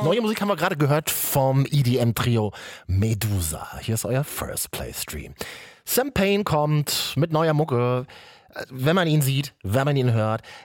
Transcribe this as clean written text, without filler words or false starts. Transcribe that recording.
Neue Musik haben wir gerade gehört vom EDM-Trio Medusa. Hier ist euer First Play Stream. Sam Payne kommt mit neuer Mucke. Wenn man ihn sieht, wenn man ihn hört,